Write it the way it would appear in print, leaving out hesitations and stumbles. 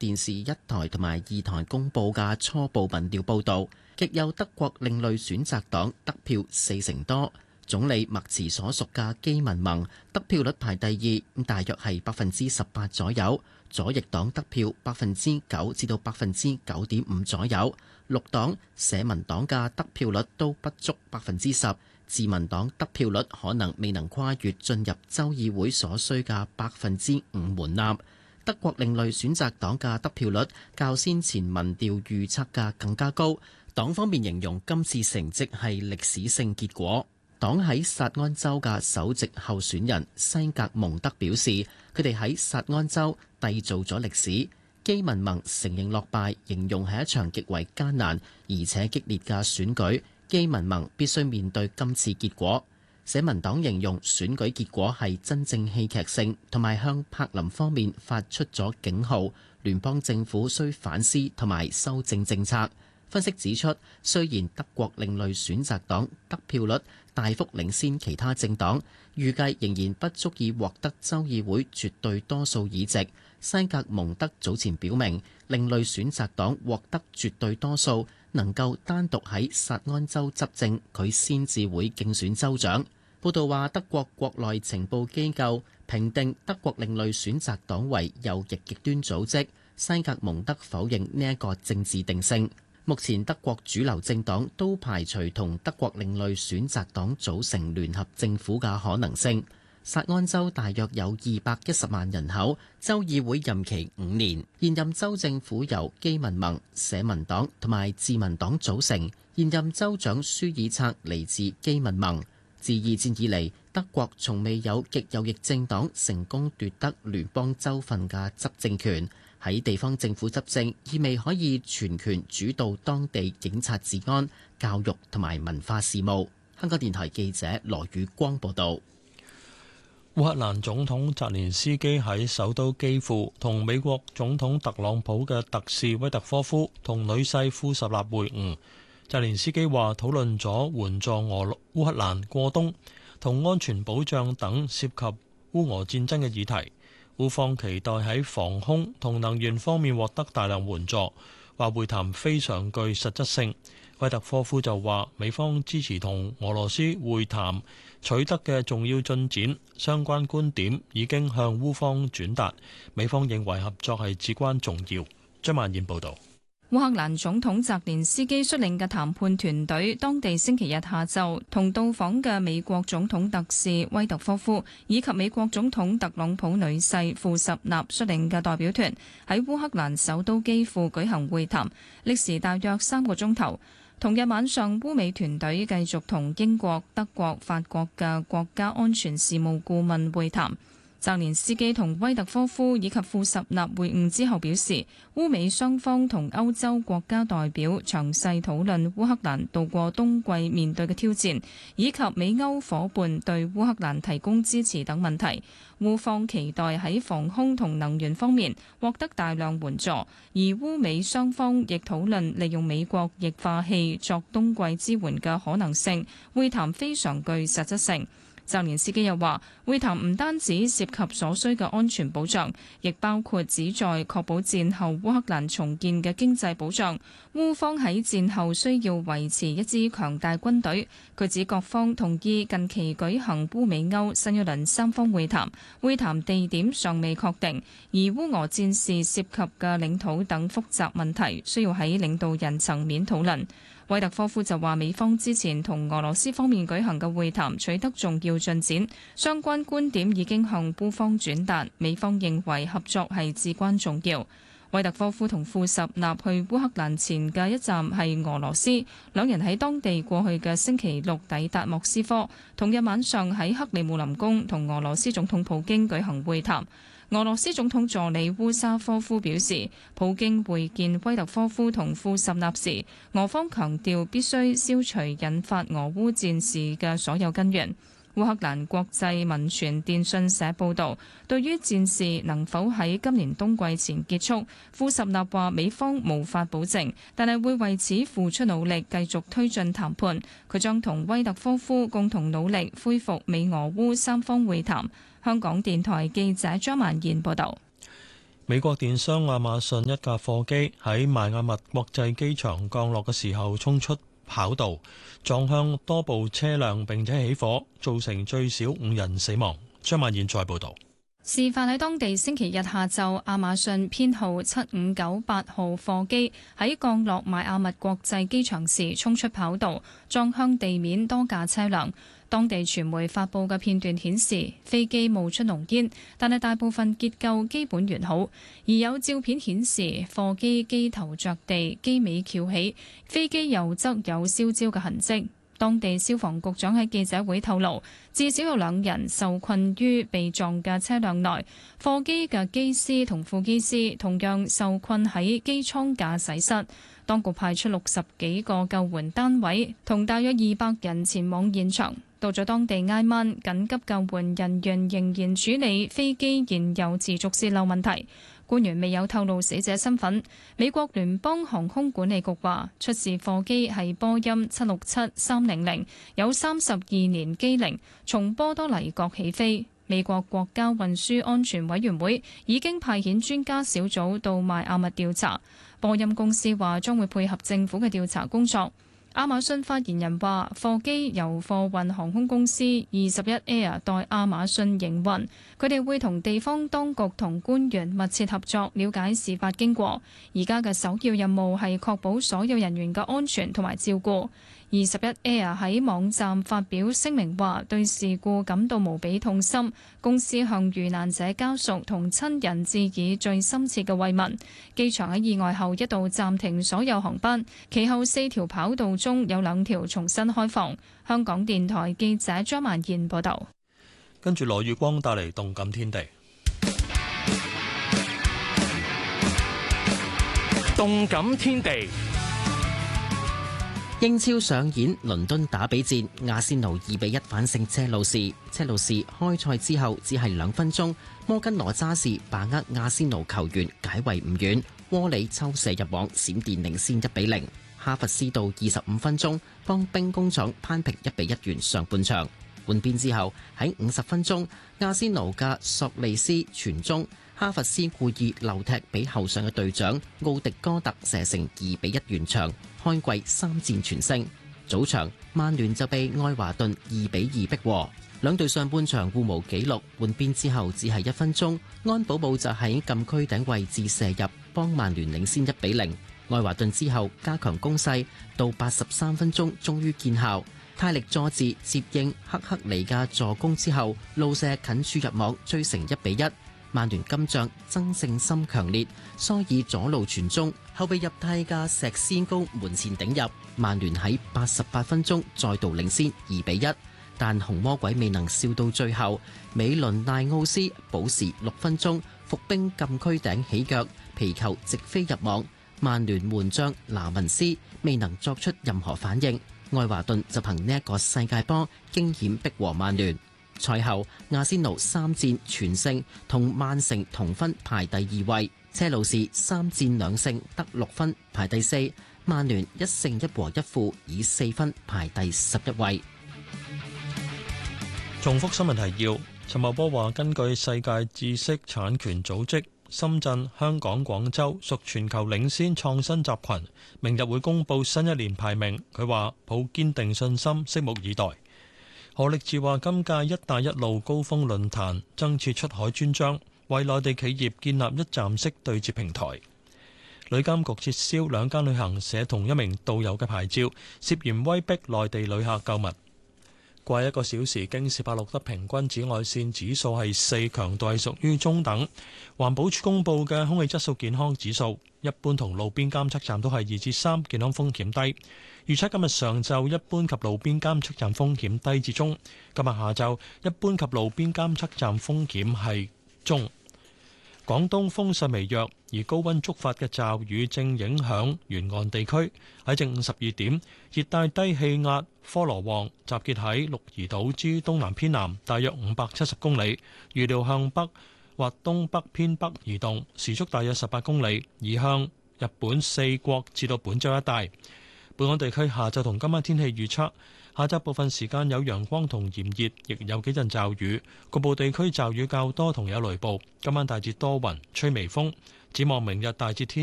電視1台同埋2台公佈嘅初步民調報導，極右德國另類選擇黨得票40%多，總理默茨所屬嘅基民盟得票率排第二，大約係18%左右。左翼黨得票9%至到9.5%左右，綠黨、社民黨嘅得票率都不足10%，自民黨得票率可能未能跨越進入州議會所需嘅5%門檻。德國另類選擇黨嘅得票率較先前民調預測嘅更加高，黨方面形容今次成績係歷史性結果。黨喺薩安州嘅首席候選人西格蒙德表示，佢哋喺薩安州締造咗歷史。基民盟承認落敗，形容係一場極為艱難而且激烈嘅選舉。基民盟必須面對今次結果。社民黨形容選舉結果係真正戲劇性，同埋向柏林方面發出咗警號，聯邦政府需反思同埋修正政策。分析指出，雖然德國另類選擇黨得票率大幅領先其他政黨，預計仍然不足以獲得州議會絕對多數議席。西格蒙德早前表明，另類選擇黨獲得絕對多數，能夠單獨喺薩安州執政，佢先至會競選州長。報道話，德國國內情報機構評定德國另類選擇黨為右翼極端組織，西格蒙德否認呢一個政治定性。目前德國主流政黨都排除同德國另類選擇黨組成聯合政府嘅可能性。薩安州大約有210萬人口，州議會任期5年，現任州政府由基民盟、社民黨同埋自民黨組成，現任州長舒爾策嚟自基民盟。自二戰以嚟，德國從未有極右翼政黨成功奪得聯邦州份嘅執政權。喺地方政府執政，意味可以全權主導當地警察治安、教育同埋文化事務。香港電台記者羅宇光報道。 烏克蘭總統澤連斯基喺首都基輔同美國總統特朗普嘅特使威特科夫同女婿庫什納會晤。澤連斯基話討論咗援助烏克蘭過冬同安全保障等涉及烏俄戰爭嘅議題。烏方期待喺防空同能源方面獲得大量援助，話會談非常具實質性。威特科夫就話美方支持同俄羅斯會談取得嘅重要進展，相關觀點已經向烏方轉達，美方認為合作係至關重要。張曼燕報導。 烏克蘭總統澤連斯基率領嘅談判團隊，當地星期日下晝同到訪嘅美國總統特使威特科夫以及美國總統特朗普女婿庫什納率領嘅代表團喺烏克蘭首都基輔舉行會談，歷時大約3個鐘頭。同日晚上，烏美團隊繼續同英國、德國、法國嘅國家安全事務顧問會談。澤連斯基同威特科夫以及庫什納會晤之後表示，烏美雙方同歐洲國家代表詳細討論烏克蘭度過冬季面對嘅挑戰，以及美歐夥伴對烏克蘭提供支持等問題。烏方期待喺防空同能源方面獲得大量援助，而烏美雙方亦討論利用美國液化氣作冬季支援嘅可能性。會談非常具實質性。澤連斯基又話，會談唔單止涉及所需嘅安全保障，亦包括旨在確保戰後烏克蘭重建嘅經濟保障。烏方喺戰後需要維持一支強大軍隊。佢指各方同意近期舉行烏美歐新一輪三方會談，會談地點尚未確定，而烏俄戰事涉及嘅領土等複雜問題需要喺領導人層面討論。威特科夫就話，美方之前同俄羅斯方面舉行嘅會談取得重要進展，相關觀點已經向烏方轉達，美方認為合作係至關重要。威特科夫同庫什納去烏克蘭前嘅一站係俄羅斯，兩人喺當地過去嘅星期六抵達莫斯科，同日晚上喺克里姆林宮同俄羅斯總統普京舉行會談。俄羅斯總統助理烏沙科夫表示，普京會見威特科夫同庫什納時，俄方強調必須消除引發俄烏戰事嘅所有根源。烏克蘭國際民傳電訊社報導，對於戰事能否喺今年冬季前結束，庫什納話美方無法保證，但係會為此付出努力，繼續推進談判。佢將同威特科夫共同努力恢復美俄烏三方會談。香港電台記者張曼燕報導。 美國電商亞馬遜一架貨機喺邁阿密國際機場降落嘅時候衝出跑道，撞向多部車輛並且起火，造成最少5人死亡。張曼燕再報導。 事發喺當地星期日下晝，亞馬遜編號7598號貨機喺降落邁阿密國際機場時衝出跑道，撞向地面多架車輛。當地傳媒發布嘅片段顯示，飛機冒出濃煙，但係大部分結構基本完好。而有照片顯示，貨機機頭着地，機尾翹起，飛機右側有燒焦嘅痕跡。當地消防局長喺記者會透露，至少有2人受困於被撞嘅車輛內，貨機嘅機師同副機師同樣受困喺機艙駕駛室。當局派出60幾個救援單位同大約200人前往現場。到咗當地挨晚，緊急救援人員仍然處理飛機燃油持續洩漏問題。官員未有透露死者身份。美國聯邦航空管理局話，出事貨機係波音767-300，有32年機齡，從波多黎各起飛。美國國家運輸安全委員會已經派遣專家小組到邁阿密調查。波音公司話將會配合政府嘅調查工作。亞馬遜發言人話，貨機由貨運航空公司21 Air 代亞馬遜營運，佢哋會同地方當局同官員密切合作，了解事發經過。而家嘅首要任務係確保所有人員嘅安全同埋照顧。21 Air 喺網站發表聲明話，對事故感到無比痛心，公司向遇難者家屬同親人致以最深切嘅慰問。機場喺意外後一度暫停所有航班，其後4條跑道中有2條重新開放。香港電台記者張曼燕報道。 跟住羅宇光帶嚟動感天地。 動感天地。 英超上演倫敦打比戰，阿仙奴2-1反勝車路士。車路士開賽之後只係2分鐘，摩根羅渣士把握阿仙奴球員解圍唔遠，窩里抽射入網，閃電領先1-0。哈弗斯到25分鐘幫兵工廠攀平1-1完上半場。換邊之後喺50分鐘，阿仙奴嘅索利斯傳中，哈弗斯故意漏踢俾後上嘅隊長奧迪哥特射成2-1完場。開季3戰全勝。早場曼聯就被愛華頓2-2逼和。兩隊上半場互無紀錄，換邊之後只係1分鐘，安保姆就喺禁區頂位置射入，幫曼聯領先1-0。愛華頓之後加強攻勢，到83分鐘終於見效。泰力佐治接應克克尼嘅助攻之後，路射近處入網，追成1-1。曼聯今仗爭勝心強烈，所以左路傳中，後備入替嘅石斯高門前頂入。曼聯喺88分鐘再度領先2-1，但紅魔鬼未能笑到最後。美倫賴奧斯補時6分鐘伏兵禁區頂起腳，皮球直飛入網。曼聯門將拿文斯未能作出任何反應，愛華頓就憑呢一個世界波驚險逼和曼聯。賽後，阿仙奴3戰全勝，同曼城同分排第2位。車路士3戰2勝得6分排第4，曼聯1勝1和1負以4分排第11位。 重複新聞提要：陳茂波話，根據世界知識產權組織，深圳、香港、廣州屬全球領先創新集群，明日會公布新一年排名。佢話抱堅定信心，拭目以待。何力智話，今屆一帶一路高峰論壇增設出海專章，為內地企業建立一站式對接平台。旅監局撤銷2間旅行社同1名導遊嘅牌照，涉嫌威逼內地旅客購物。過去1個小時，京士柏錄得平均紫外線指數係4，強度係屬於中等。環保署公布嘅空氣質素健康指數，一般同路邊監測站都係2至3，健康風險低。預測今日上晝一般及路邊監測站風險低至中，今日下晝一般及路邊監測站風險係中。廣東風勢微弱，而高溫觸發嘅驟雨正影響沿岸地區。喺正午12點，熱帶低氣壓科羅旺集結喺鹿兒島之東南偏南，大約570公里，預料向北或東北偏北移動，時速大約18公里，移向日本4國至到本州一帶。本港地區下晝同今晚天氣預測下晝部分時間有陽光同炎熱，亦有幾陣驟雨，局部地區驟雨較多同有雷暴。今晚大致多雲，吹微風。展望明日大致天